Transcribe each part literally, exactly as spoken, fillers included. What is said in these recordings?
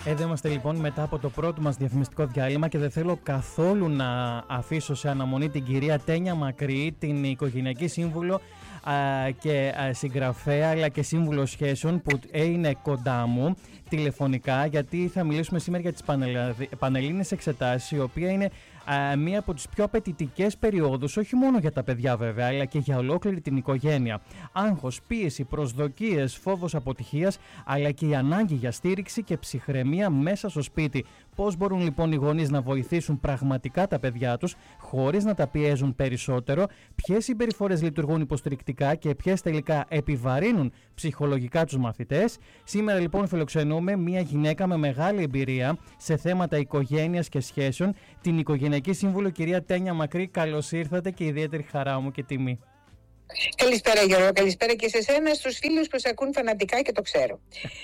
Εδώ είμαστε λοιπόν μετά από το πρώτο μας διαφημιστικό διάλειμμα και δεν θέλω καθόλου να αφήσω σε αναμονή την κυρία Τένια Μακρύ, την οικογενειακή σύμβουλο α, και α, συγγραφέα αλλά και σύμβουλο σχέσεων που είναι κοντά μου τηλεφωνικά, γιατί θα μιλήσουμε σήμερα για τις πανελλήνιες εξετάσεις, η οποία είναι α, μία από τις πιο απαιτητικές περιόδους, όχι μόνο για τα παιδιά βέβαια, αλλά και για ολόκληρη την οικογένεια. Άγχος, πίεση, προσδοκίες, φόβος αποτυχίας, αλλά και η ανάγκη για στήριξη και ψυχραιμία μέσα στο σπίτι. Πώς μπορούν λοιπόν οι γονείς να βοηθήσουν πραγματικά τα παιδιά τους χωρίς να τα πιέζουν περισσότερο, ποιες συμπεριφορές λειτουργούν υποστηρικτικά και ποιες τελικά επιβαρύνουν ψυχολογικά τους μαθητές. Σήμερα λοιπόν φιλοξενούμε μια γυναίκα με μεγάλη εμπειρία σε θέματα οικογένειας και σχέσεων, την οικογενειακή σύμβουλο κυρία Τένια Μακρύ. Καλώς ήρθατε και ιδιαίτερη χαρά μου και τιμή. Καλησπέρα Γιώργο, καλησπέρα και σε σένα, στους φίλους που σε ακούν φανατικά και το ξέρω.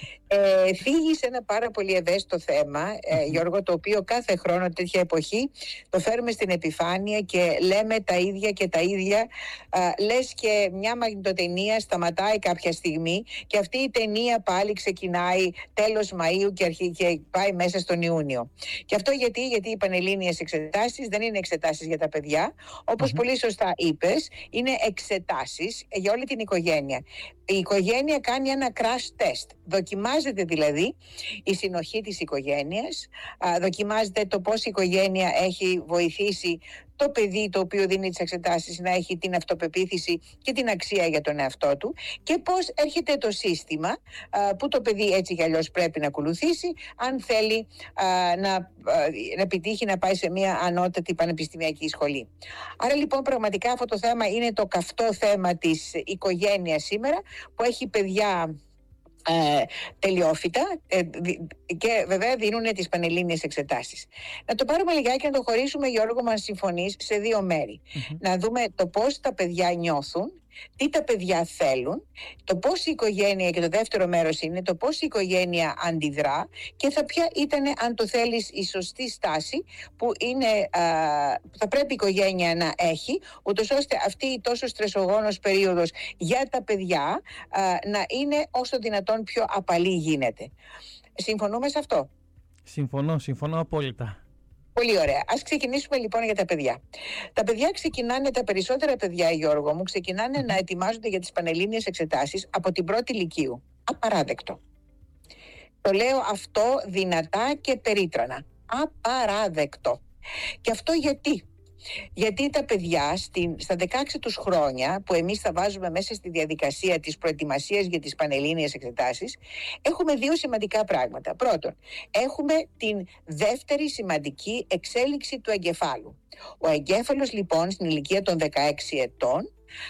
Ε, θίγεις ένα πάρα πολύ ευαίσθητο θέμα, ε, Γιώργο, το οποίο κάθε χρόνο τέτοια εποχή το φέρουμε στην επιφάνεια και λέμε τα ίδια και τα ίδια. Ε, λες και μια μαγνητοτενία σταματάει κάποια στιγμή και αυτή η ταινία πάλι ξεκινάει τέλος Μαΐου και, αρχί, και πάει μέσα στον Ιούνιο. Και αυτό γιατί, γιατί οι πανελλήνιες εξετάσεις δεν είναι εξετάσεις για τα παιδιά, όπως mm-hmm. πολύ σωστά είπες, είναι εξετάσεις για όλη την οικογένεια. Η οικογένεια κάνει ένα crash test. Δοκιμάζεται δηλαδή η συνοχή της οικογένειας, δοκιμάζεται το πώς η οικογένεια έχει βοηθήσει το παιδί το οποίο δίνει τις εξετάσεις να έχει την αυτοπεποίθηση και την αξία για τον εαυτό του και πώς έρχεται το σύστημα που το παιδί έτσι κι αλλιώς πρέπει να ακολουθήσει αν θέλει να, να επιτύχει να πάει σε μια ανώτατη πανεπιστημιακή σχολή. Άρα λοιπόν πραγματικά αυτό το θέμα είναι το καυτό θέμα της οικογένειας σήμερα, που έχει παιδιά Ε, τελειόφυτα ε, και βέβαια δίνουν τις πανελλήνιες εξετάσεις. Να το πάρουμε λιγάκι να το χωρίσουμε, Γιώργο, μας συμφωνείς, σε δύο μέρη. Mm-hmm. Να δούμε το πώς τα παιδιά νιώθουν, τι τα παιδιά θέλουν, το πώς η οικογένεια, και το δεύτερο μέρος είναι το πώς η οικογένεια αντιδρά και θα ποια ήταν, αν το θέλεις, η σωστή στάση που είναι, α, θα πρέπει η οικογένεια να έχει, ούτως ώστε αυτή η τόσο στρεσογόνος περίοδος για τα παιδιά α, να είναι όσο δυνατόν πιο απαλή γίνεται. Συμφωνούμε σε αυτό? Συμφωνώ, συμφωνώ απόλυτα. Πολύ ωραία. Ας ξεκινήσουμε λοιπόν για τα παιδιά. Τα παιδιά ξεκινάνε, τα περισσότερα παιδιά, Γιώργο μου, ξεκινάνε να ετοιμάζονται για τις πανελλήνιες εξετάσεις από την πρώτη λυκείου. Απαράδεκτο. Το λέω αυτό δυνατά και περίτρανα. Απαράδεκτο. Και αυτό γιατί? Γιατί τα παιδιά στην, στα δεκαέξι τους χρόνια που εμείς θα βάζουμε μέσα στη διαδικασία της προετοιμασίας για τις πανελλήνιες εξετάσεις, έχουμε δύο σημαντικά πράγματα. Πρώτον, έχουμε την δεύτερη σημαντική εξέλιξη του εγκεφάλου. Ο εγκέφαλος λοιπόν στην ηλικία των δεκαέξι ετών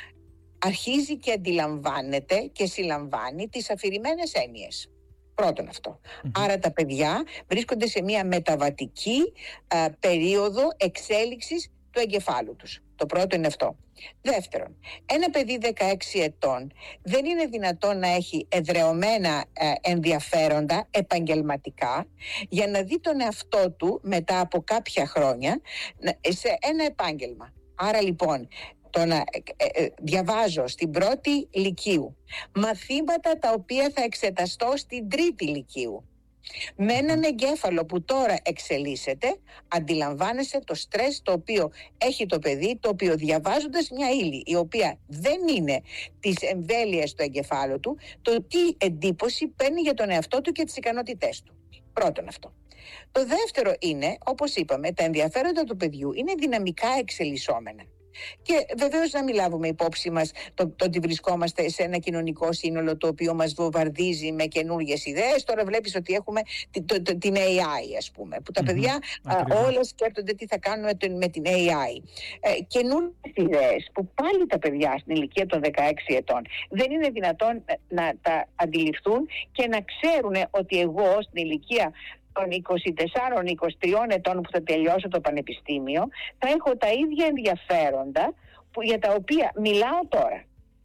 αρχίζει και αντιλαμβάνεται και συλλαμβάνει τις αφηρημένες έννοιες. Πρώτον αυτό. Mm-hmm. Άρα τα παιδιά βρίσκονται σε μια μεταβατική α, περίοδο εξέλιξης του εγκεφάλου τους. Το πρώτο είναι αυτό. Δεύτερον, ένα παιδί δεκαέξι ετών δεν είναι δυνατόν να έχει εδρεωμένα ε, ενδιαφέροντα επαγγελματικά για να δει τον εαυτό του μετά από κάποια χρόνια σε ένα επάγγελμα. Άρα λοιπόν, το να ε, ε, διαβάζω στην πρώτη λυκείου μαθήματα τα οποία θα εξεταστώ στην τρίτη λυκείου με έναν εγκέφαλο που τώρα εξελίσσεται, αντιλαμβάνεσαι το στρες το οποίο έχει το παιδί, το οποίο διαβάζοντας μια ύλη η οποία δεν είναι της εμβέλειας του εγκεφάλου του, το τι εντύπωση παίρνει για τον εαυτό του και τις ικανότητές του. Πρώτον αυτό. Το δεύτερο είναι, όπως είπαμε, τα ενδιαφέροντα του παιδιού είναι δυναμικά εξελισσόμενα. Και βεβαίως να μην λάβουμε υπόψη μας το, το ότι βρισκόμαστε σε ένα κοινωνικό σύνολο το οποίο μας βομβαρδίζει με καινούργιες ιδέες. Τώρα βλέπεις ότι έχουμε την, το, το, την έι άι, ας πούμε, που τα mm-hmm. παιδιά α, όλα σκέφτονται τι θα κάνουμε με την έι άι. Ε, καινούργιες ιδέες που πάλι τα παιδιά στην ηλικία των δεκαέξι ετών δεν είναι δυνατόν να τα αντιληφθούν και να ξέρουν ότι εγώ στην ηλικία των είκοσι τεσσάρων είκοσι τριών ετών που θα τελειώσω το πανεπιστήμιο θα έχω τα ίδια ενδιαφέροντα που, για τα οποία μιλάω τώρα.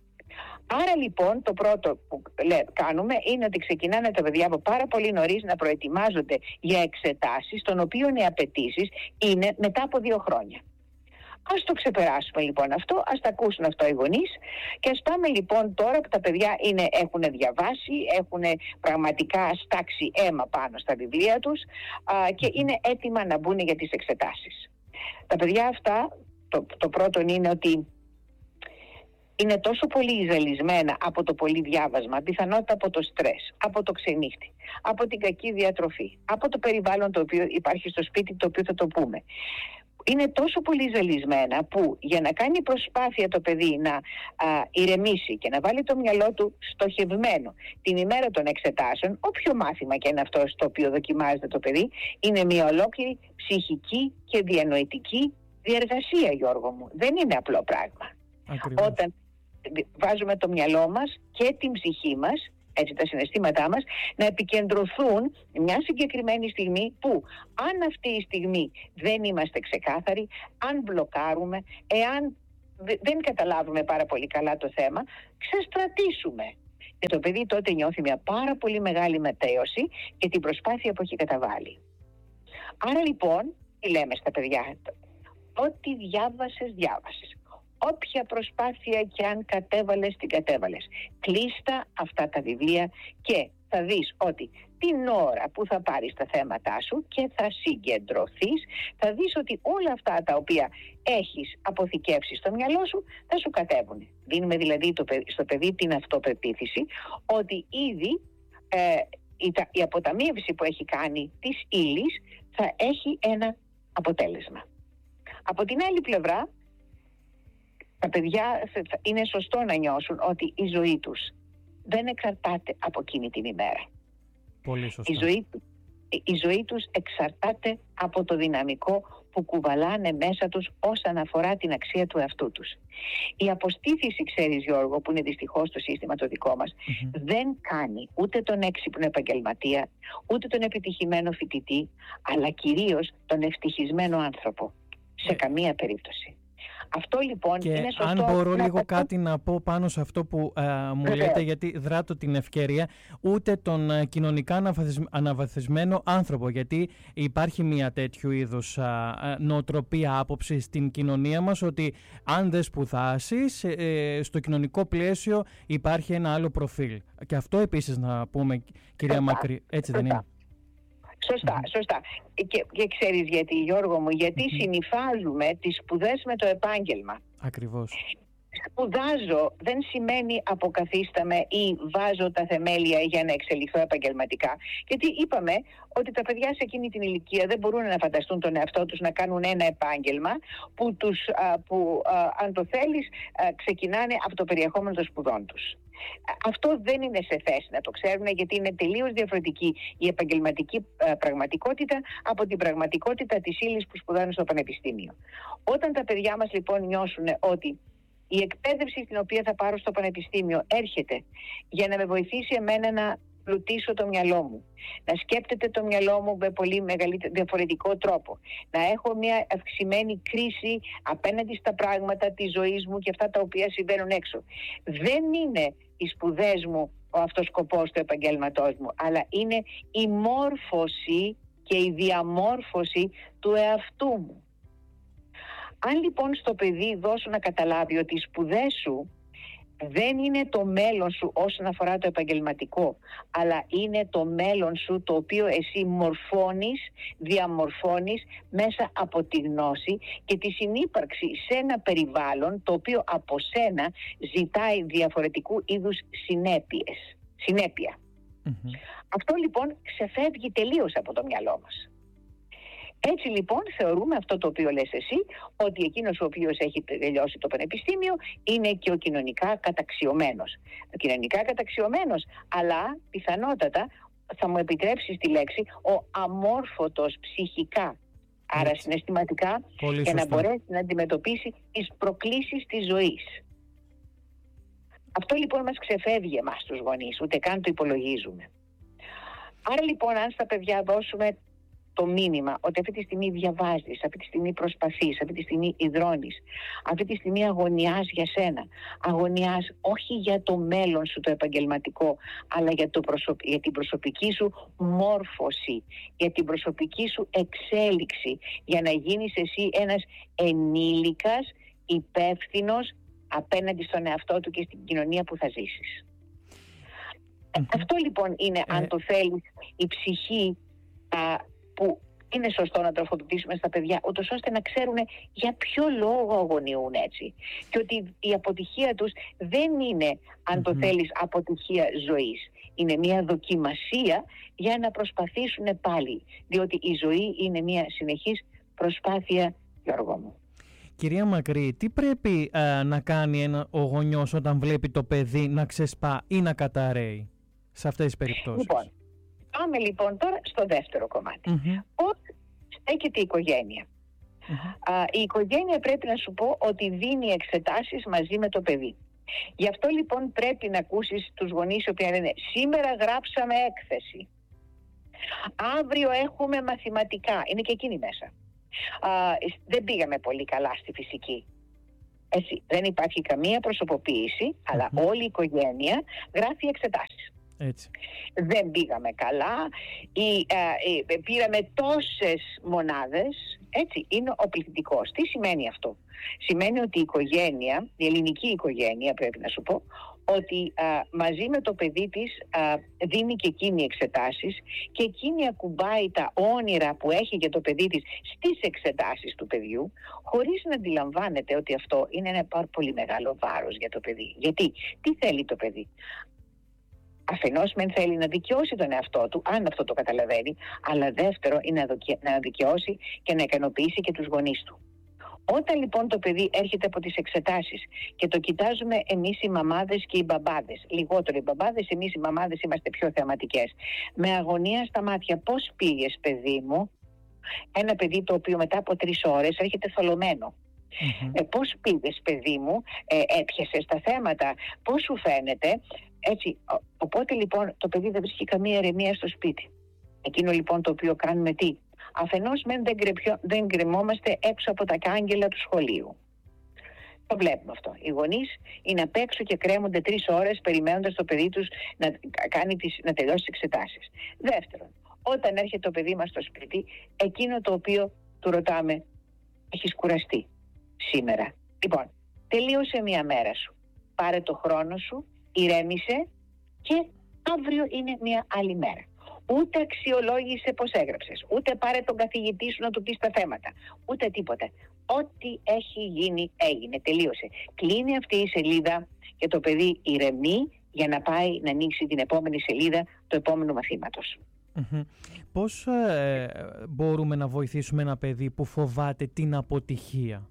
Άρα λοιπόν το πρώτο που λέ, κάνουμε είναι ότι ξεκινάνε τα παιδιά από πάρα πολύ νωρίς να προετοιμάζονται για εξετάσεις των οποίων οι απαιτήσεις είναι μετά από δύο χρόνια. Ας το ξεπεράσουμε λοιπόν αυτό, ας τα ακούσουν αυτό οι γονείς και ας πάμε λοιπόν τώρα που τα παιδιά είναι, έχουν διαβάσει, έχουν πραγματικά στάξει αίμα πάνω στα βιβλία τους α, και είναι έτοιμα να μπουν για τις εξετάσεις. Τα παιδιά αυτά, το, το πρώτο είναι ότι είναι τόσο πολύ ζαλισμένα από το πολύ διάβασμα, πιθανότητα από το στρες, από το ξενύχτη, από την κακή διατροφή, από το περιβάλλον το οποίο υπάρχει στο σπίτι, το οποίο θα το πούμε. Είναι τόσο πολύ ζαλισμένα που για να κάνει προσπάθεια το παιδί να α, ηρεμήσει και να βάλει το μυαλό του στοχευμένο την ημέρα των εξετάσεων, όποιο μάθημα και είναι αυτό στο οποίο δοκιμάζεται το παιδί, είναι μια ολόκληρη ψυχική και διανοητική διεργασία, Γιώργο μου. Δεν είναι απλό πράγμα. Ακριβώς. Όταν βάζουμε το μυαλό μας και την ψυχή μας, έτσι τα συναισθήματά μας, να επικεντρωθούν μια συγκεκριμένη στιγμή που αν αυτή η στιγμή δεν είμαστε ξεκάθαροι, αν μπλοκάρουμε, εάν δεν καταλάβουμε πάρα πολύ καλά το θέμα, ξεστρατήσουμε. Και το παιδί τότε νιώθει μια πάρα πολύ μεγάλη μετέωση και την προσπάθεια που έχει καταβάλει. Άρα λοιπόν, τι λέμε στα παιδιά, ό,τι διάβασες, διάβασες. Όποια προσπάθεια και αν κατέβαλες, την κατέβαλες. Κλείστα αυτά τα βιβλία και θα δεις ότι την ώρα που θα πάρεις τα θέματά σου και θα συγκεντρωθείς, θα δεις ότι όλα αυτά τα οποία έχεις αποθηκεύσει στο μυαλό σου θα σου κατέβουν. Δίνουμε δηλαδή το, στο παιδί την αυτοπεποίθηση ότι ήδη ε, η, η αποταμίευση που έχει κάνει της ύλης θα έχει ένα αποτέλεσμα. Από την άλλη πλευρά, τα παιδιά είναι σωστό να νιώσουν ότι η ζωή τους δεν εξαρτάται από εκείνη την ημέρα. Πολύ σωστά. Η ζωή, η ζωή τους εξαρτάται από το δυναμικό που κουβαλάνε μέσα τους όσον αφορά την αξία του εαυτού τους. Η αποστήθηση, ξέρεις Γιώργο, που είναι δυστυχώς το σύστημα το δικό μας, mm-hmm. δεν κάνει ούτε τον έξυπνο επαγγελματία, ούτε τον επιτυχημένο φοιτητή, αλλά κυρίως τον ευτυχισμένο άνθρωπο. Σε καμία περίπτωση. Αυτό λοιπόν και είναι σωστό. Αν μπορώ να λίγο το... κάτι να πω πάνω σε αυτό που α, μου Βεβαίως. λέτε, γιατί δράτω την ευκαιρία, ούτε τον α, κοινωνικά αναβαθισμένο άνθρωπο, γιατί υπάρχει μια τέτοιου είδους α, νοοτροπία, άποψη στην κοινωνία μας, ότι αν δεν σπουδάσεις, ε, στο κοινωνικό πλαίσιο υπάρχει ένα άλλο προφίλ. Και αυτό επίσης να πούμε, κυρία Σωστά. Μακρύ, έτσι Σωστά. δεν είναι? Σωστά, Mm-hmm. σωστά. Και, και ξέρεις γιατί, Γιώργο μου, γιατί Mm-hmm. συνυφάζουμε τις σπουδές με το επάγγελμα. Ακριβώς. Σπουδάζω δεν σημαίνει αποκαθίσταμαι ή βάζω τα θεμέλια για να εξελιχθώ επαγγελματικά. Γιατί είπαμε ότι τα παιδιά σε εκείνη την ηλικία δεν μπορούν να φανταστούν τον εαυτό τους να κάνουν ένα επάγγελμα που, τους, που αν το θέλεις ξεκινάνε από το περιεχόμενο των σπουδών τους. Αυτό δεν είναι σε θέση να το ξέρουν, γιατί είναι τελείως διαφορετική η επαγγελματική πραγματικότητα από την πραγματικότητα της ύλης που σπουδάζουν στο πανεπιστήμιο. Όταν τα παιδιά μας λοιπόν νιώσουν ότι η εκπαίδευση την οποία θα πάρω στο πανεπιστήμιο έρχεται για να με βοηθήσει εμένα να πλουτίσω το μυαλό μου, να σκέπτεται το μυαλό μου με πολύ μεγαλύτερο διαφορετικό τρόπο, να έχω μια αυξημένη κρίση απέναντι στα πράγματα της ζωής μου και αυτά τα οποία συμβαίνουν έξω. Δεν είναι οι σπουδές μου ο αυτός σκοπός του επαγγέλματός μου, αλλά είναι η μόρφωση και η διαμόρφωση του εαυτού μου. Αν λοιπόν στο παιδί δώσω να καταλάβει ότι οι σπουδές σου δεν είναι το μέλλον σου όσον αφορά το επαγγελματικό, αλλά είναι το μέλλον σου το οποίο εσύ μορφώνεις, διαμορφώνεις μέσα από τη γνώση και τη συνύπαρξη σε ένα περιβάλλον το οποίο από σένα ζητάει διαφορετικού είδους συνέπειες, συνέπεια. Mm-hmm. Αυτό λοιπόν ξεφεύγει τελείως από το μυαλό μας. Έτσι λοιπόν θεωρούμε αυτό το οποίο λες εσύ, ότι εκείνος ο οποίος έχει τελειώσει το πανεπιστήμιο είναι και ο κοινωνικά καταξιωμένος. Ο κοινωνικά καταξιωμένος, αλλά πιθανότατα θα μου επιτρέψεις τη λέξη ο αμόρφωτος ψυχικά, άρα έτσι, συναισθηματικά, πολύ για σωστά. να μπορέσει να αντιμετωπίσει τις προκλήσεις της ζωής. Αυτό λοιπόν μας ξεφεύγει εμάς τους γονείς, ούτε καν το υπολογίζουμε. Άρα λοιπόν αν στα παιδιά δώσουμε το μήνυμα ότι αυτή τη στιγμή διαβάζεις, αυτή τη στιγμή προσπαθείς, αυτή τη στιγμή ιδρώνεις, αυτή τη στιγμή αγωνιάς για σένα. Αγωνιάς όχι για το μέλλον σου το επαγγελματικό, αλλά για, το προσωπ... για την προσωπική σου μόρφωση, για την προσωπική σου εξέλιξη, για να γίνεις εσύ ένας ενήλικας υπεύθυνος απέναντι στον εαυτό του και στην κοινωνία που θα ζήσεις. Mm-hmm. Αυτό λοιπόν είναι, mm-hmm. αν το θέλεις, η ψυχή α, που είναι σωστό να τροφοδοτήσουμε στα παιδιά, ούτως ώστε να ξέρουν για ποιο λόγο αγωνιούν έτσι. Και ότι η αποτυχία τους δεν είναι, αν mm-hmm. το θέλεις, αποτυχία ζωής. Είναι μια δοκιμασία για να προσπαθήσουν πάλι. Διότι η ζωή είναι μια συνεχής προσπάθεια, Γιώργο μου. Κυρία Μακρύ, τι πρέπει α, να κάνει ένα, ο γονιός όταν βλέπει το παιδί να ξεσπά ή να καταραίει σε αυτές τις περιπτώσεις? Λοιπόν, πάμε λοιπόν τώρα στο δεύτερο κομμάτι. Mm-hmm. Πώς στέκεται η οικογένεια? Mm-hmm. Α, η οικογένεια πρέπει να σου πω ότι δίνει εξετάσεις μαζί με το παιδί. Γι' αυτό λοιπόν πρέπει να ακούσεις τους γονείς οι οποίοι λένε σήμερα γράψαμε έκθεση, αύριο έχουμε μαθηματικά, είναι και εκείνοι μέσα. Α, δεν πήγαμε πολύ καλά στη φυσική. Έτσι, δεν υπάρχει καμία προσωποποίηση, mm-hmm. αλλά όλη η οικογένεια γράφει εξετάσεις. Έτσι. Δεν πήγαμε καλά ή, α, ή, πήραμε τόσες μονάδες. Έτσι, είναι ο πληθυντικός. Τι σημαίνει αυτό? Σημαίνει ότι η οικογένεια, η ελληνική οικογένεια πρέπει να σου πω, ότι α, μαζί με το παιδί της α, δίνει και εκείνη εξετάσεις και εκείνη ακουμπάει τα όνειρα που έχει για το παιδί της στις εξετάσεις του παιδιού, χωρίς να αντιλαμβάνεται ότι αυτό είναι ένα πάρα πολύ μεγάλο βάρος για το παιδί. Γιατί, τι θέλει το παιδί? Αφενός μεν θέλει να δικαιώσει τον εαυτό του, αν αυτό το καταλαβαίνει, αλλά δεύτερο είναι να δικαιώσει και να ικανοποιήσει και τους γονείς του. Όταν λοιπόν το παιδί έρχεται από τις εξετάσεις και το κοιτάζουμε εμείς οι μαμάδες και οι μπαμπάδες, λιγότερο οι μπαμπάδες, εμείς οι μαμάδες είμαστε πιο θεαματικές, με αγωνία στα μάτια, πώς πήγες παιδί μου? Ένα παιδί το οποίο μετά από τρεις ώρες έρχεται θολωμένο. Mm-hmm. Ε, πώς πήγες παιδί μου? Ε, έπιασες τα θέματα? Πώς σου φαίνεται? Έτσι, οπότε λοιπόν το παιδί δεν βρίσκει καμία ηρεμία στο σπίτι. Εκείνο λοιπόν το οποίο κάνουμε τι? Αφενός μεν δεν, κρεπιο, δεν κρεμόμαστε έξω από τα κάγκελα του σχολείου. Το βλέπουμε αυτό. Οι γονείς είναι απ' έξω και κρέμονται τρεις ώρες περιμένοντας το παιδί τους να, κάνει τις, να τελειώσει τις εξετάσεις. Δεύτερον, όταν έρχεται το παιδί μας στο σπίτι, εκείνο το οποίο του ρωτάμε, έχεις κουραστεί σήμερα? Λοιπόν, τελείωσε μια μέρα σου. Πάρε το χρόνο σου, ηρέμησε και αύριο είναι μια άλλη μέρα. Ούτε αξιολόγησε πώς έγραψες, ούτε πάρε τον καθηγητή σου να του πεις τα θέματα, ούτε τίποτα. Ό,τι έχει γίνει έγινε, τελείωσε. Κλείνει αυτή η σελίδα και το παιδί ηρεμεί για να πάει να ανοίξει την επόμενη σελίδα του επόμενου μαθήματος. Mm-hmm. Πώς ε, μπορούμε να βοηθήσουμε ένα παιδί που φοβάται την αποτυχία?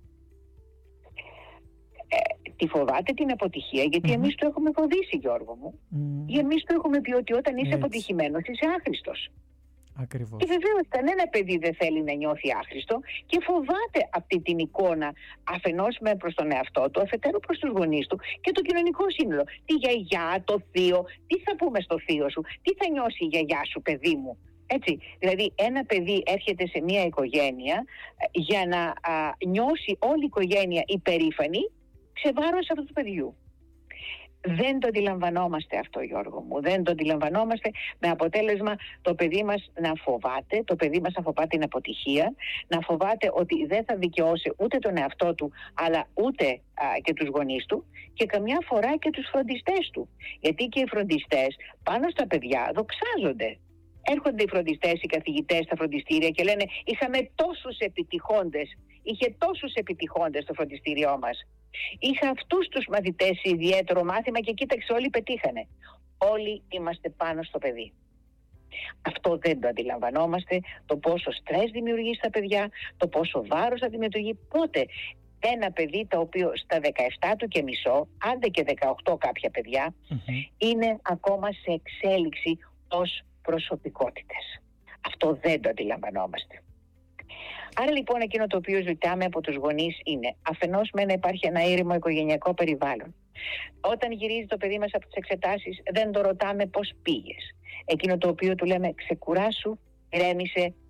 Τη φοβάται την αποτυχία, γιατί mm-hmm. εμείς το έχουμε φοβήσει, Γιώργο μου. Mm. Εμείς το έχουμε πει ότι όταν είσαι Έτσι. αποτυχημένος είσαι άχρηστος. Ακριβώς. Και βεβαίως κανένα παιδί δεν θέλει να νιώθει άχρηστο και φοβάται αυτή την εικόνα, αφενός με προς τον εαυτό του, αφετέρου προς τους γονείς του και το κοινωνικό σύνολο. Τη γιαγιά, το θείο, τι θα πούμε στο θείο σου, τι θα νιώσει η γιαγιά σου, παιδί μου? Έτσι, δηλαδή ένα παιδί έρχεται σε μια οικογένεια για να α, νιώσει όλη η οικογένεια υπερήφανη σε βάρος αυτού του παιδιού. Δεν το αντιλαμβανόμαστε αυτό, Γιώργο μου. Δεν το αντιλαμβανόμαστε, με αποτέλεσμα το παιδί μας να φοβάται, το παιδί μας να φοβάται την αποτυχία, να φοβάται ότι δεν θα δικαιώσει ούτε τον εαυτό του, αλλά ούτε α, και τους γονείς του και καμιά φορά και τους φροντιστές του. Γιατί και οι φροντιστές πάνω στα παιδιά δοξάζονται. Έρχονται οι φροντιστές, οι καθηγητές στα φροντιστήρια και λένε είχαμε τόσους επιτυχώντες, είχε τόσους επιτυχώντες στο φροντιστήριό μας. Είχα αυτούς τους μαθητές σε ιδιαίτερο μάθημα και κοίταξε, όλοι πετύχανε. Όλοι είμαστε πάνω στο παιδί. Αυτό δεν το αντιλαμβανόμαστε, το πόσο στρες δημιουργεί στα παιδιά, το πόσο βάρος θα δημιουργεί. Πότε ένα παιδί το οποίο στα δεκαεπτά του και μισό, άντε και δεκαοκτώ κάποια παιδιά, mm-hmm. είναι ακόμα σε εξέλιξη ως προσωπικότητες. Αυτό δεν το αντιλαμβανόμαστε. Άρα λοιπόν εκείνο το οποίο ζητάμε από τους γονείς είναι αφενός με να υπάρχει ένα ήρεμο οικογενειακό περιβάλλον. Όταν γυρίζει το παιδί μας από τις εξετάσεις δεν το ρωτάμε πώς πήγες. Εκείνο το οποίο του λέμε ξεκουράσου, ηρέμησε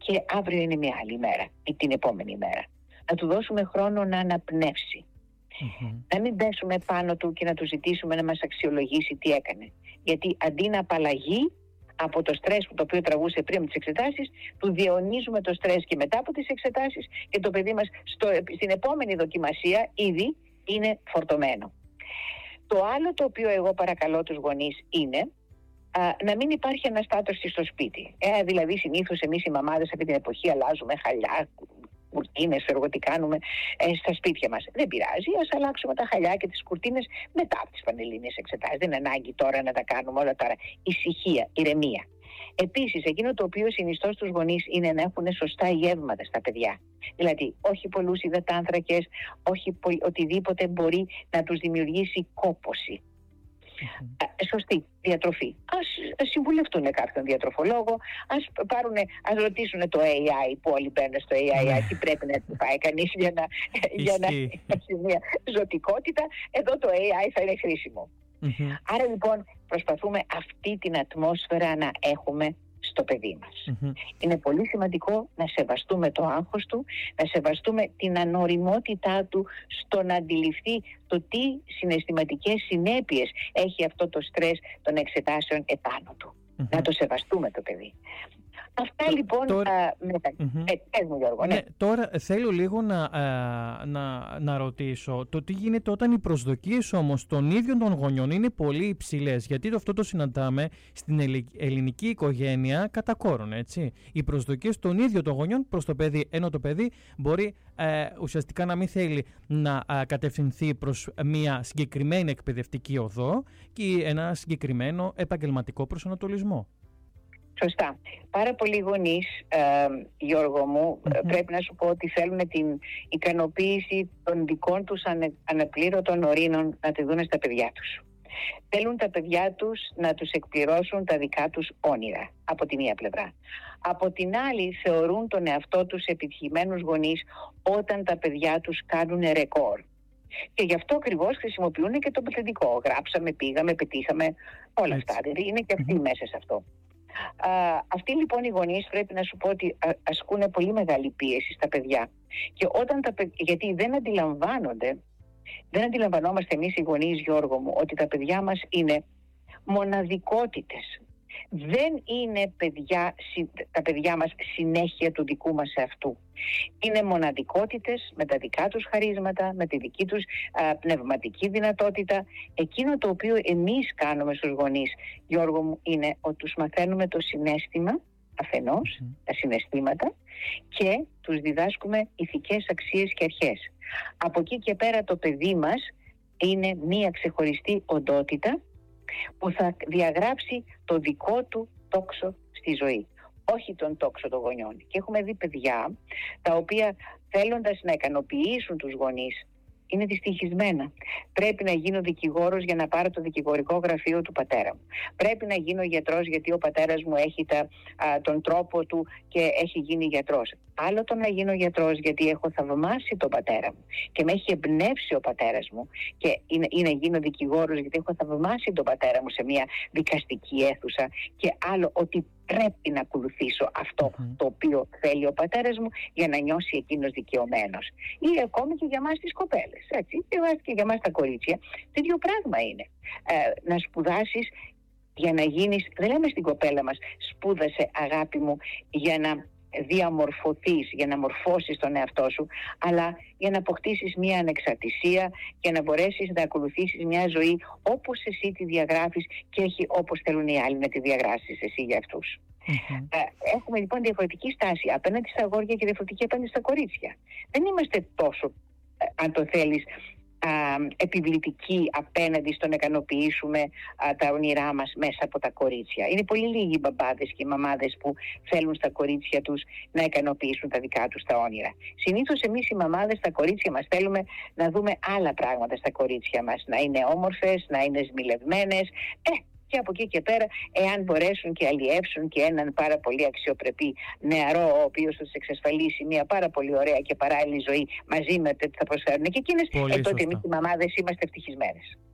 και αύριο είναι μια άλλη μέρα ή την επόμενη μέρα. Να του δώσουμε χρόνο να αναπνεύσει. Mm-hmm. Να μην πέσουμε πάνω του και να του ζητήσουμε να μας αξιολογήσει τι έκανε. Γιατί αντί να απαλλαγεί από το στρες που το οποίο τραβούσε πριν από τις εξετάσεις, του διαιωνίζουμε το στρες και μετά από τις εξετάσεις και το παιδί μας στο, στην επόμενη δοκιμασία ήδη είναι φορτωμένο. Το άλλο το οποίο εγώ παρακαλώ τους γονείς είναι α, να μην υπάρχει αναστάτωση στο σπίτι. Ε, δηλαδή συνήθως εμείς οι μαμάδες αυτή την εποχή αλλάζουμε χαλιά, κουρτίνες, εγώ τι κάνουμε ε, στα σπίτια μας. Δεν πειράζει, ας αλλάξουμε τα χαλιά και τις κουρτίνες μετά από τις πανελλήνιες εξετάσεις. Δεν είναι ανάγκη τώρα να τα κάνουμε όλα τώρα. Ησυχία, ηρεμία. Επίσης, εκείνο το οποίο συνιστώ στους γονείς είναι να έχουν σωστά γεύματα στα παιδιά. Δηλαδή, όχι πολλούς υδατάνθρακες, όχι πολ... οτιδήποτε μπορεί να τους δημιουργήσει κόπωση. Mm-hmm. Σωστή διατροφή. Ας, ας συμβουλευτούν κάποιον διατροφολόγο, ας, πάρουνε, ας ρωτήσουν το έι άι που όλοι παίρνουν στο έι άι, mm-hmm. τι πρέπει να πάει κανείς για να, για να έχει μια ζωτικότητα. Εδώ το έι άι θα είναι χρήσιμο. Mm-hmm. Άρα λοιπόν προσπαθούμε αυτή την ατμόσφαιρα να έχουμε στο παιδί μας. Mm-hmm. Είναι πολύ σημαντικό να σεβαστούμε το άγχος του, να σεβαστούμε την ανοριμότητά του στο να αντιληφθεί το τι συναισθηματικές συνέπειες έχει αυτό το στρες των εξετάσεων επάνω του. Mm-hmm. Να το σεβαστούμε το παιδί. Αυτά λοιπόν τώρα... α, μετα... mm-hmm. ε, πες μου, Γιώργο, ναι. Ναι, τώρα θέλω λίγο να, α, να, να ρωτήσω το τι γίνεται όταν οι προσδοκίες όμως των ίδιων των γονιών είναι πολύ υψηλές, γιατί αυτό το συναντάμε στην ελληνική οικογένεια κατά κόρον, έτσι. Οι προσδοκίες των ίδιων των γονιών προς το παιδί, ενώ το παιδί μπορεί ε, ουσιαστικά να μην θέλει να α, κατευθυνθεί προς μια συγκεκριμένη εκπαιδευτική οδό και ένα συγκεκριμένο επαγγελματικό προσανατολισμό. Σωστά. Πάρα πολλοί γονείς, ε, Γιώργο μου, mm-hmm. πρέπει να σου πω ότι θέλουν την ικανοποίηση των δικών τους ανε, αναπλήρωτων ορίνων να τη δουν στα παιδιά τους. Θέλουν τα παιδιά τους να τους εκπληρώσουν τα δικά τους όνειρα, από τη μία πλευρά. Από την άλλη θεωρούν τον εαυτό τους επιτυχημένους γονείς όταν τα παιδιά τους κάνουν ρεκόρ. Και γι' αυτό ακριβώς χρησιμοποιούν και το πληθυντικό. Γράψαμε, πήγαμε, πετύχαμε, όλα αυτά. Δηλαδή είναι και αυτοί mm-hmm. μέσα σε αυτό. Α, αυτοί λοιπόν οι γονείς πρέπει να σου πω ότι α, ασκούν πολύ μεγάλη πίεση στα παιδιά. Και όταν τα, γιατί δεν αντιλαμβάνονται, δεν αντιλαμβανόμαστε εμείς οι γονείς, Γιώργο μου, ότι τα παιδιά μας είναι μοναδικότητες. Δεν είναι παιδιά, τα παιδιά μας συνέχεια του δικού μας εαυτού. Είναι μοναδικότητες με τα δικά τους χαρίσματα, με τη δική τους α, πνευματική δυνατότητα. Εκείνο το οποίο εμείς κάνουμε στους γονείς, Γιώργο μου, είναι ότι τους μαθαίνουμε το συναίσθημα αφενός, mm. τα συναισθήματα, και τους διδάσκουμε ηθικές αξίες και αρχές. Από εκεί και πέρα το παιδί μας είναι μία ξεχωριστή οντότητα που θα διαγράψει το δικό του τόξο στη ζωή, όχι τον τόξο των γονιών. Και έχουμε δει παιδιά τα οποία θέλοντας να ικανοποιήσουν τους γονείς είναι δυστυχισμένα. Πρέπει να γίνω δικηγόρος για να πάρω το δικηγορικό γραφείο του πατέρα μου. Πρέπει να γίνω γιατρός γιατί ο πατέρας μου έχει τα, α, τον τρόπο του και έχει γίνει γιατρός. Άλλο το να γίνω γιατρός γιατί έχω θαυμάσει τον πατέρα μου και με έχει εμπνεύσει ο πατέρας μου, και είναι, είναι να γίνω δικηγόρος γιατί έχω θαυμάσει τον πατέρα μου σε μια δικαστική αίθουσα, και άλλο ότι πρέπει να ακολουθήσω αυτό mm-hmm. το οποίο θέλει ο πατέρας μου για να νιώσει εκείνος δικαιωμένος. Ή ακόμη και για μας τις κοπέλες, έτσι, και για μας τα κορίτσια. Το ίδιο πράγμα είναι. Ε, να σπουδάσεις για να γίνεις, δεν λέμε στην κοπέλα μας σπούδασε αγάπη μου για να διαμορφωθείς, για να μορφώσεις τον εαυτό σου, αλλά για να αποκτήσεις μια ανεξαρτησία, για να μπορέσεις να ακολουθήσεις μια ζωή όπως εσύ τη διαγράφεις και όχι όπως θέλουν οι άλλοι να τη διαγράψεις εσύ για αυτούς. Mm-hmm. Έχουμε λοιπόν διαφορετική στάση απέναντι στα αγόρια και διαφορετική απέναντι στα κορίτσια. Δεν είμαστε τόσο, αν το θέλεις, Α, επιβλητικοί απέναντι στο να ικανοποιήσουμε α, τα όνειρά μας μέσα από τα κορίτσια. Είναι πολύ λίγοι οι μπαμπάδες και οι μαμάδες που θέλουν στα κορίτσια τους να ικανοποιήσουν τα δικά τους τα όνειρα. Συνήθως εμείς οι μαμάδες στα κορίτσια μας θέλουμε να δούμε άλλα πράγματα στα κορίτσια μας. Να είναι όμορφες, να είναι σμιλευμένες. Ε, Και από εκεί και πέρα, εάν μπορέσουν και αλλιεύσουν και έναν πάρα πολύ αξιοπρεπή νεαρό, ο οποίος θα τους εξασφαλίσει μια πάρα πολύ ωραία και παράλληλη ζωή μαζί με το τι θα προσφέρουν και εκείνες, ε, τότε εμείς οι μαμάδες είμαστε ευτυχισμένες.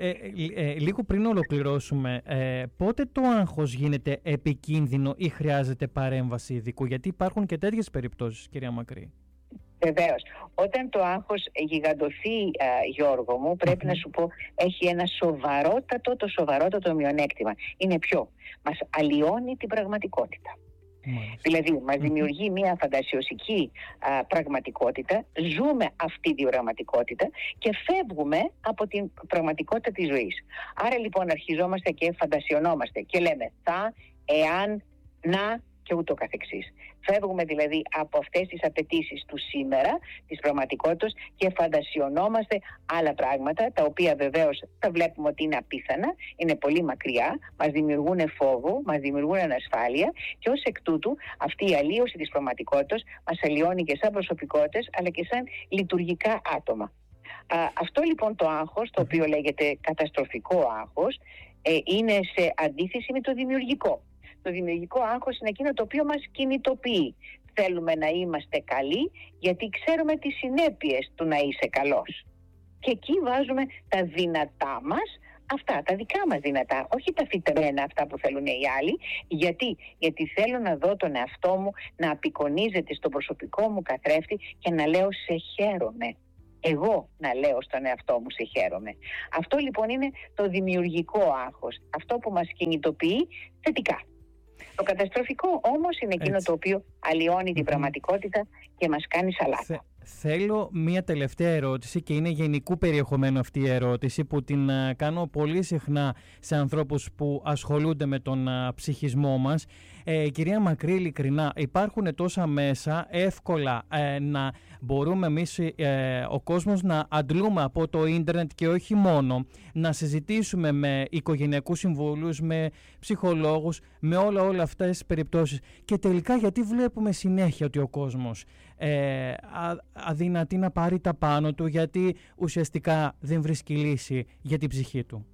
Ε, ε, ε, λίγο πριν ολοκληρώσουμε, ε, πότε το άγχος γίνεται επικίνδυνο ή χρειάζεται παρέμβαση ειδικού? Γιατί υπάρχουν και τέτοιες περιπτώσεις, κυρία Μακρύ. Βεβαίως. Όταν το άγχος γιγαντωθεί, α, Γιώργο μου, πρέπει mm-hmm. να σου πω, έχει ένα σοβαρότατο, το σοβαρότατο μειονέκτημα. Είναι ποιο? Μας αλλοιώνει την πραγματικότητα. Mm-hmm. Δηλαδή, μας δημιουργεί μια φαντασιωσική α, πραγματικότητα, ζούμε αυτή την πραγματικότητα και φεύγουμε από την πραγματικότητα της ζωής. Άρα λοιπόν αρχιζόμαστε και φαντασιωνόμαστε και λέμε θα, εάν, να και ούτω καθεξής. Φεύγουμε δηλαδή από αυτές τις απαιτήσεις του σήμερα, της πραγματικότητας, και φαντασιωνόμαστε άλλα πράγματα, τα οποία βεβαίως τα βλέπουμε ότι είναι απίθανα, είναι πολύ μακριά, μας δημιουργούν φόβο, μας δημιουργούν ανασφάλεια, και ως εκ τούτου αυτή η αλλίωση της πραγματικότητας μας αλλοιώνει και σαν προσωπικότητες, αλλά και σαν λειτουργικά άτομα. Α, αυτό λοιπόν το άγχος, το οποίο λέγεται καταστροφικό άγχος, ε, είναι σε αντίθεση με το δημιουργικό. Το δημιουργικό άγχος είναι εκείνο το οποίο μας κινητοποιεί. Θέλουμε να είμαστε καλοί γιατί ξέρουμε τις συνέπειες του να είσαι καλός. Και εκεί βάζουμε τα δυνατά μας, αυτά, τα δικά μας δυνατά, όχι τα φυτρένα αυτά που θέλουν οι άλλοι. Γιατί, γιατί θέλω να δω τον εαυτό μου να απεικονίζεται στο προσωπικό μου καθρέφτη και να λέω σε χαίρομαι. Εγώ να λέω στον εαυτό μου σε χαίρομαι. Αυτό λοιπόν είναι το δημιουργικό άγχος. Αυτό που μας κινητοποιεί θετικά. Το καταστροφικό όμως είναι εκείνο Έτσι. το οποίο αλλοιώνει την πραγματικότητα και μας κάνει σαλάτα. Θε, θέλω μία τελευταία ερώτηση, και είναι γενικού περιεχομένου αυτή η ερώτηση, που την uh, κάνω πολύ συχνά σε ανθρώπους που ασχολούνται με τον uh, ψυχισμό μας. Ε, κυρία Μακρύ, ειλικρινά, υπάρχουν τόσα μέσα εύκολα ε, να μπορούμε εμείς, ε, ο κόσμος, να αντλούμε από το ίντερνετ, και όχι μόνο, να συζητήσουμε με οικογενειακούς συμβούλους, με ψυχολόγους, με όλα όλα αυτές τις περιπτώσεις. Και τελικά γιατί βλέπουμε συνέχεια ότι ο κόσμος ε, α, αδυνατεί να πάρει τα πάνω του, γιατί ουσιαστικά δεν βρίσκει λύση για την ψυχή του?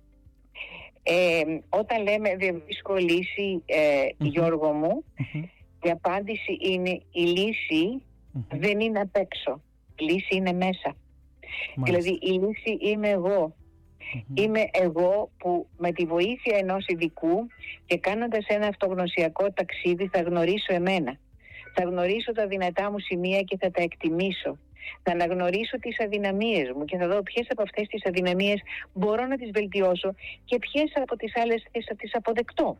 Ε, όταν λέμε δεν βρίσκω λύση, ε, mm-hmm. Γιώργο μου, mm-hmm. η απάντηση είναι η λύση mm-hmm. δεν είναι απ' έξω. Η λύση είναι μέσα. Μάλιστα. Δηλαδή η λύση είμαι εγώ. Mm-hmm. Είμαι εγώ που με τη βοήθεια ενός ειδικού και κάνοντας ένα αυτογνωσιακό ταξίδι θα γνωρίσω εμένα. Θα γνωρίσω τα δυνατά μου σημεία και θα τα εκτιμήσω. Θα αναγνωρίσω τις αδυναμίες μου και θα δω ποιες από αυτές τις αδυναμίες μπορώ να τις βελτιώσω και ποιες από τις άλλες θα τις αποδεκτώ.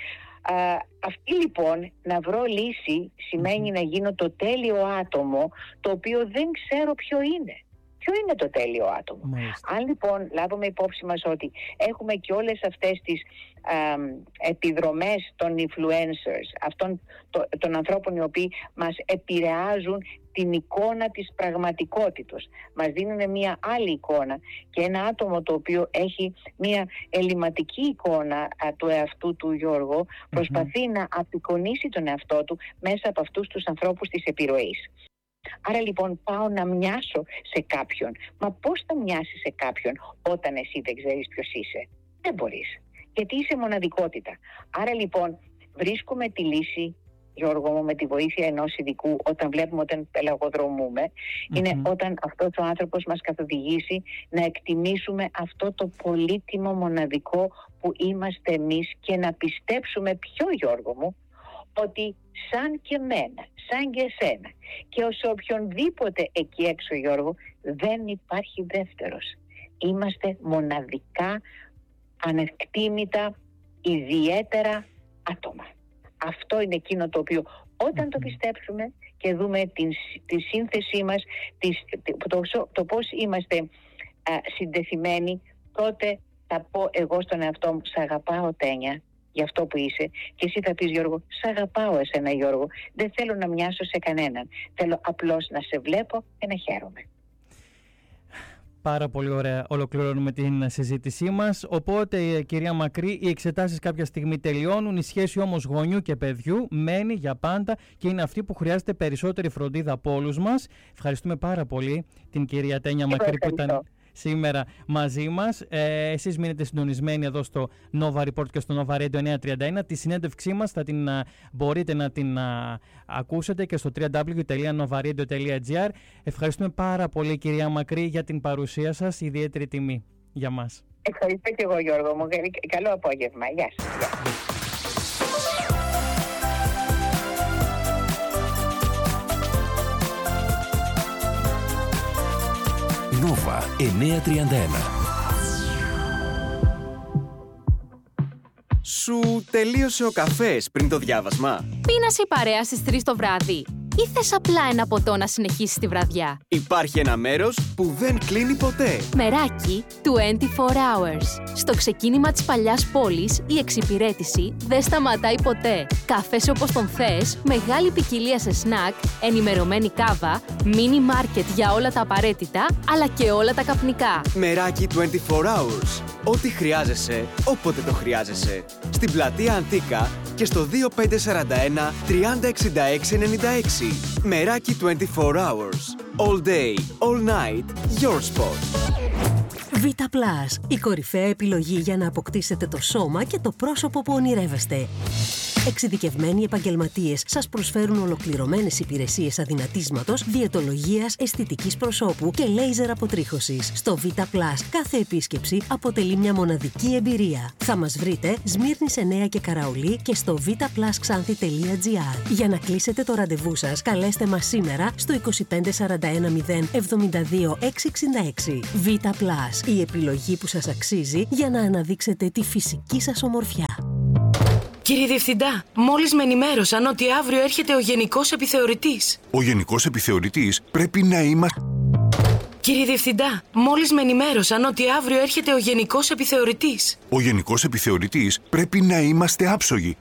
Α, αυτή λοιπόν, να βρω λύση, σημαίνει να γίνω το τέλειο άτομο, το οποίο δεν ξέρω ποιο είναι. Ποιο είναι το τέλειο άτομο? Μάλιστα. Αν λοιπόν λάβουμε υπόψη μας ότι έχουμε και όλες αυτές τις α, επιδρομές των influencers, αυτών το, των ανθρώπων οι οποίοι μας επηρεάζουν την εικόνα της πραγματικότητας, μας δίνουν μια άλλη εικόνα, και ένα άτομο το οποίο έχει μια ελληματική εικόνα α, του εαυτού του, Γιώργο, προσπαθεί mm-hmm. να απεικονίσει τον εαυτό του μέσα από αυτούς τους ανθρώπους της επιρροής. Άρα λοιπόν πάω να μοιάσω σε κάποιον. Μα πώς θα μοιάσεις σε κάποιον όταν εσύ δεν ξέρεις ποιος είσαι? Δεν μπορείς. Γιατί είσαι μοναδικότητα. Άρα λοιπόν βρίσκουμε τη λύση, Γιώργο μου, με τη βοήθεια ενός ειδικού, όταν βλέπουμε, όταν πελαγοδρομούμε, mm-hmm. είναι όταν αυτός ο άνθρωπος μας καθοδηγήσει να εκτιμήσουμε αυτό το πολύτιμο μοναδικό που είμαστε εμείς και να πιστέψουμε πιο, Γιώργο μου, ότι σαν και μένα, σαν και εσένα και ως οποιονδήποτε εκεί έξω, Γιώργο, δεν υπάρχει δεύτερος. Είμαστε μοναδικά, ανεκτήμητα, ιδιαίτερα άτομα. Αυτό είναι εκείνο το οποίο όταν το πιστέψουμε και δούμε την, τη σύνθεσή μας, της, το, το πώς είμαστε α, συντεθειμένοι, τότε θα πω εγώ στον εαυτό μου, σ' αγαπάω, Τένια, για αυτό που είσαι, και εσύ θα πεις, Γιώργο, σ' αγαπάω εσένα, Γιώργο, δεν θέλω να μοιάσω σε κανέναν, θέλω απλώς να σε βλέπω και να χαίρομαι. Πάρα πολύ ωραία, ολοκληρώνουμε την συζήτησή μας. Οπότε, κυρία Μακρύ, οι εξετάσεις κάποια στιγμή τελειώνουν, η σχέση όμως γονιού και παιδιού μένει για πάντα και είναι αυτή που χρειάζεται περισσότερη φροντίδα από όλους μας. Ευχαριστούμε πάρα πολύ την κυρία Τένια Μακρύ που ήταν σήμερα μαζί μας. Ε, εσείς μείνετε συντονισμένοι εδώ στο Nova Report και στο Nova Radio εννιακόσια τριάντα ένα. Τη συνέντευξή μας θα την α, μπορείτε να την α, ακούσετε και στο double-u double-u double-u τελεία nova radio τελεία g r. Ευχαριστούμε πάρα πολύ, κυρία Μακρύ, για την παρουσία σας. Ιδιαίτερη τιμή για μας. Ευχαριστώ και εγώ, Γιώργο μου. Καλό απόγευμα. Γεια σας. Νόβα εννιακόσια τριάντα ένα. Σου τελείωσε ο καφές πριν το διάβασμα? Πίνασε η παρέα στις τρεις το βράδυ ή θες απλά ένα ποτό να συνεχίσεις τη βραδιά? Υπάρχει ένα μέρος που δεν κλείνει ποτέ. Μεράκι είκοσι τέσσερις hours. Στο ξεκίνημα της παλιάς πόλης, η εξυπηρέτηση δεν σταματάει ποτέ. Καφές όπως τον θες, μεγάλη ποικιλία σε σνακ, ενημερωμένη κάβα, μίνι μάρκετ για όλα τα απαραίτητα, αλλά και όλα τα καπνικά. Μεράκι είκοσι τέσσερις hours. Ό,τι χρειάζεσαι, όποτε το χρειάζεσαι. Στην πλατεία Αντίκα και στο δύο πέντε τέσσερα ένα τριάντα εξήντα έξι ενενήντα έξι. Μεράκι είκοσι τέσσερις hours. All day, all night, your spot. Vita Plus, η κορυφαία επιλογή για να αποκτήσετε το σώμα και το πρόσωπο που ονειρεύεστε. Εξειδικευμένοι επαγγελματίες σας προσφέρουν ολοκληρωμένες υπηρεσίες αδυνατίσματος, διαιτολογίας, αισθητικής προσώπου και λέιζερ αποτρίχωσης. Στο Vita Plus κάθε επίσκεψη αποτελεί μια μοναδική εμπειρία. Θα μας βρείτε Σμύρνης εννέα και Καραολί και στο βιταπλασξάνθη τελεία τζι άρ. Για να κλείσετε το ραντεβού σας, καλέστε μας σήμερα στο είκοσι πέντε σαράντα ένα μηδέν εβδομήντα δύο εξακόσια εξήντα έξι. Vita Plus, η επιλογή που σας αξίζει για να αναδείξετε τη φυσική σας ομορφιά. Κύριε Διευθυντά, μόλις με ενημέρωσαν ότι αύριο έρχεται ο Γενικός Επιθεωρητής. Ο Γενικός Επιθεωρητής πρέπει να είμαστε... Κύριε Διευθυντά, μόλις με ενημέρωσαν ότι αύριο έρχεται ο Γενικός Επιθεωρητής. Ο Γενικός Επιθεωρητής πρέπει να είμαστε άψογοι.